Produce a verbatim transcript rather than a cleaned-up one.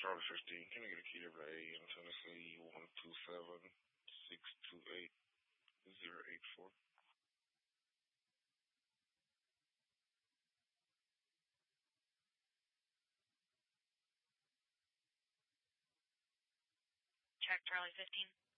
Charlie fifteen, can I get a key to A in Tennessee, one two seven, six two eight, zero eight four? Check Charlie fifteen.